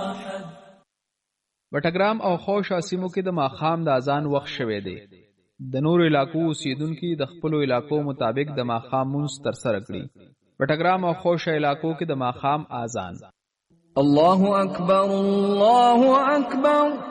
بټګرام او خوشا سیمو کې د ماښام د اذان وخت شوی دی. د نورو علاقو اوسیدونکي د خپلو علاقو مطابق د ماښام مونځ ترسره کړي. بټګرام او خوشا علاقو کې د ماښام اذان. الله اکبر الله اکبر